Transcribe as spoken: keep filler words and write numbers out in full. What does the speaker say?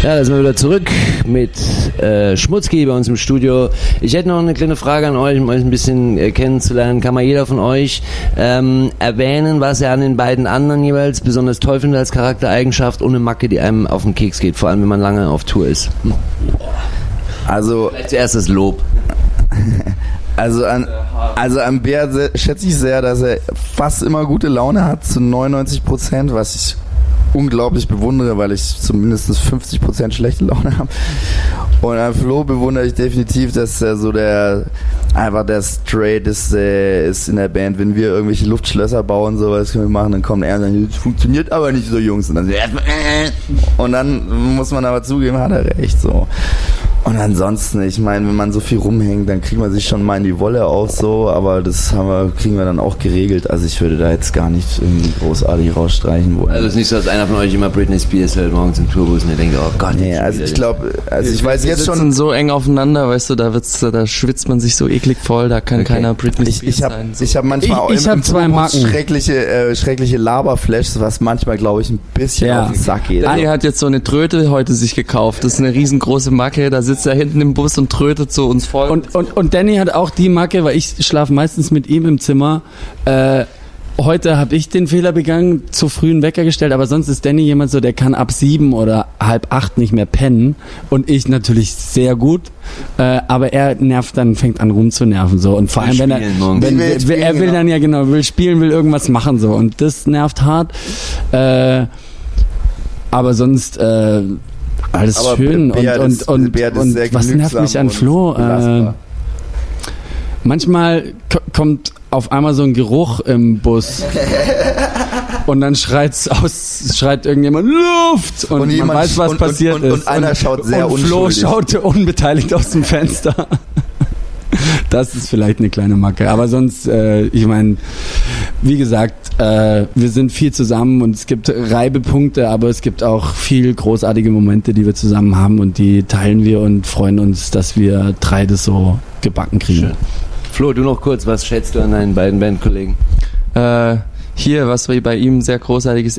Ja, da sind wir wieder zurück mit äh, Schmutzki bei uns im Studio. Ich hätte noch eine kleine Frage an euch, um euch ein bisschen äh, kennenzulernen. Kann mal jeder von euch ähm, erwähnen, was er an den beiden anderen jeweils besonders toll findet als Charaktereigenschaft und eine Macke, die einem auf den Keks geht, vor allem wenn man lange auf Tour ist? Hm. Also vielleicht zuerst das Lob. Also an, also an Bär sehr, schätze ich sehr, dass er fast immer gute Laune hat, zu neunundneunzig Prozent, was ich unglaublich bewundere, weil ich zumindest fünfzig Prozent schlechte Laune habe. Und an Flo bewundere ich definitiv, dass er so der, einfach der straighteste ist in der Band. Wenn wir irgendwelche Luftschlösser bauen, sowas können wir machen, dann kommt er und sagt, das funktioniert aber nicht so, Jungs. Und dann, und dann muss man aber zugeben, hat er recht, so. Und ansonsten, ich meine, wenn man so viel rumhängt, dann kriegt man sich schon mal in die Wolle auf, so, aber das haben wir, kriegen wir dann auch geregelt. Also ich würde da jetzt gar nicht irgendwie großartig rausstreichen wollen. Also es ist nicht so, dass einer von euch immer Britney Spears hört morgens im Tourbus und ihr denkt, oh Gott. Nee, also ich glaube, also ich weiß jetzt schon... Wir sitzen so eng aufeinander, weißt du, da wird's, da schwitzt man sich so eklig voll, da kann okay. keiner Britney Spears ich, ich hab, sein. So. Ich habe manchmal ich, auch ich im, hab im zwei Tourbus Marken. schreckliche, äh, schreckliche Laberflashs, was manchmal, glaube ich, ein bisschen ja. auf den Sack geht. Dani hat jetzt so eine Tröte heute sich gekauft, das ist eine riesengroße Macke, da sitzt er hinten im Bus und trötet so uns voll. Und, und, und Danny hat auch die Macke, weil ich schlafe meistens mit ihm im Zimmer. Äh, heute habe ich den Fehler begangen, zu früh einen Wecker gestellt, aber sonst ist Danny jemand so, der kann ab sieben oder halb acht nicht mehr pennen und ich natürlich sehr gut, äh, aber er nervt dann, fängt an rumzunerven so und vor allem wenn er, wenn, will will, er will genau. dann ja genau, will spielen, will irgendwas machen so und das nervt hart, äh, aber sonst äh, alles aber schön und, Beat und, ist, und, Beat und was nervt mich an Flo? Äh, manchmal k- kommt auf einmal so ein Geruch im Bus und dann schreit's aus, schreit irgendjemand Luft und, und man jemand, weiß, was und, passiert und, und, ist. Und einer schaut sehr und Flo unschuldig. schaute unbeteiligt aus dem Fenster. Das ist vielleicht eine kleine Macke. Aber sonst, äh, ich meine, wie gesagt, äh, wir sind viel zusammen und es gibt Reibepunkte, aber es gibt auch viel großartige Momente, die wir zusammen haben und die teilen wir und freuen uns, dass wir drei das so gebacken kriegen. Schön. Flo, du noch kurz, was schätzt du an deinen beiden Bandkollegen? Äh, hier, was bei ihm sehr großartig ist,